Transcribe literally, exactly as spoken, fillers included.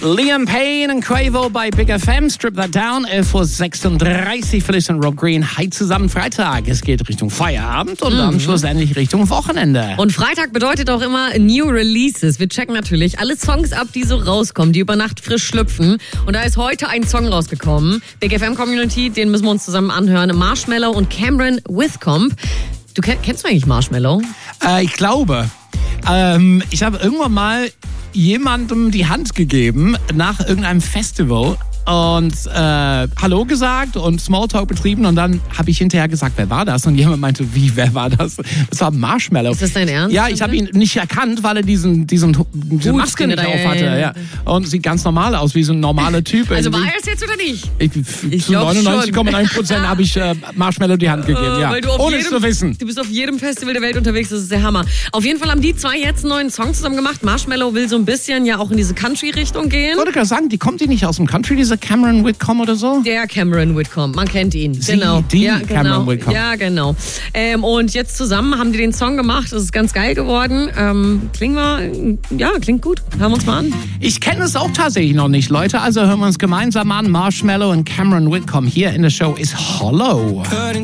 Liam Payne und Quavo bei Big F M, Strip That Down, elf Uhr sechsunddreißig, Felice und Rob Green, hi zusammen, Freitag. Es geht Richtung Feierabend und mhm. dann schlussendlich Richtung Wochenende. Und Freitag bedeutet auch immer New Releases. Wir checken natürlich alle Songs ab, die so rauskommen, die über Nacht frisch schlüpfen. Und da ist heute ein Song rausgekommen. Big F M Community, den müssen wir uns zusammen anhören. Marshmello und Cameron Whitcomb. Du kenn, kennst du eigentlich Marshmello? Äh, ich glaube. Ähm, ich habe irgendwann mal jemandem die Hand gegeben nach irgendeinem Festival und äh, Hallo gesagt und Smalltalk betrieben und dann habe ich hinterher gesagt, wer war das? Und jemand meinte, wie, wer war das? Das war Marshmello. Ist das dein Ernst? Ja, ich habe ihn nicht erkannt, weil er diesen, diesen diese Maske nicht auf hatte. Ja. Und sieht ganz normal aus, wie so ein normaler Typ. Also war er es jetzt oder nicht? Ich, ich zu neunundneunzig Komma eins Prozent habe ich äh, Marshmello die Hand gegeben, ja. Weil du auf ohne jedem, es zu wissen. Du bist auf jedem Festival der Welt unterwegs, das ist der Hammer. Auf jeden Fall haben die zwei jetzt einen neuen Song zusammen gemacht. Marshmello will so ein bisschen ja auch in diese Country-Richtung gehen. Ich wollte gerade sagen, die kommt die nicht aus dem Country, diese Cameron Whitcomb oder so? Der Cameron Whitcomb, man kennt ihn. Sie, genau. die ja, genau. Cameron Whitcomb. Ja, genau. Ähm, und jetzt zusammen haben die den Song gemacht, das ist ganz geil geworden. Ähm, klingen wir, ja, klingt gut. Hören wir uns mal an. Ich kenne es auch tatsächlich noch nicht, Leute, also hören wir uns gemeinsam an. Marshmello und Cameron Whitcomb hier in der Show ist Hollow.